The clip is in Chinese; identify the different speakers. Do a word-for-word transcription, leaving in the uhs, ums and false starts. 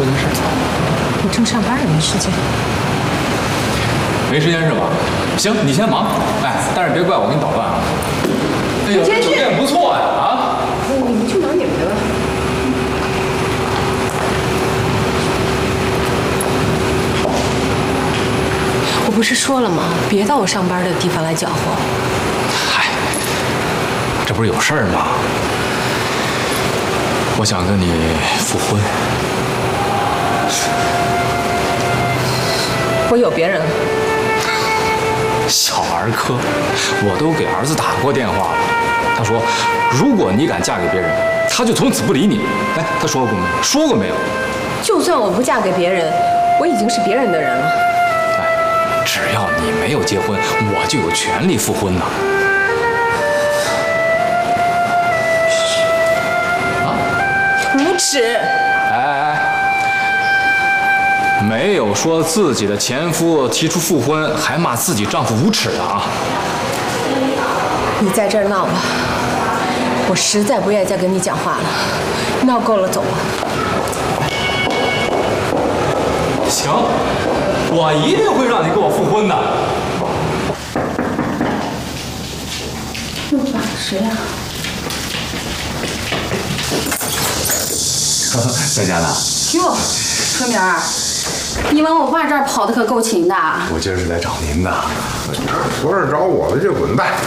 Speaker 1: 么事？
Speaker 2: 我正上班呢，没时间。
Speaker 1: 没时间是吧？行，你先忙。哎，但是别怪我给你捣乱啊。哎呦，这酒店不错呀啊！
Speaker 2: 你们去忙你们的吧。我不是说了吗？别到我上班的地方来搅和。
Speaker 1: 嗨，这不是有事儿吗？我想跟你复婚。
Speaker 2: 我有别人了。
Speaker 1: 小儿科，我都给儿子打过电话了。他说，如果你敢嫁给别人，他就从此不理你。哎，他说过没？说过没有？
Speaker 2: 就算我不嫁给别人，我已经是别人的人了。
Speaker 1: 哎，只要你没有结婚，我就有权利复婚呐。啊？
Speaker 2: 无耻！
Speaker 1: 哎哎哎！没有说自己的前夫提出复婚，还骂自己丈夫无耻的啊！
Speaker 2: 你在这儿闹吧，我实在不愿意再跟你讲话了。闹够了，走吧。
Speaker 1: 行，我一定会让你跟我复婚的。
Speaker 2: 又打谁呀？
Speaker 1: 在家呢。
Speaker 3: 哟，春明儿，你往我爸这儿跑的可够勤的。
Speaker 1: 我今儿是来找您的。
Speaker 4: 说是找我的就滚蛋。